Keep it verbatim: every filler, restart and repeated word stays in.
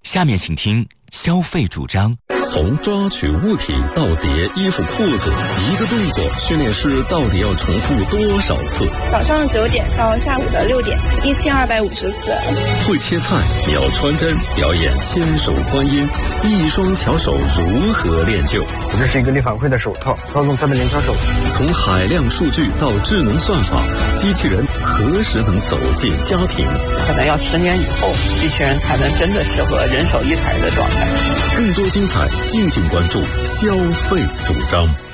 下面请听消费主张。 从抓取物体到叠衣服裤子，一个动作训练师到底要重复多少次？ 早上九点到下午的六点，一千二百五十次。 会切菜，秒穿针，表演千手观音，一双巧手如何练就？ 这是一个立反馈的手套，操纵它的灵巧手。 从海量数据到智能算法，机器人何时能走进家庭？ 可能要十年以后，机器人才能真的适合人手一台的状态。 更多精彩，敬请关注消费主张。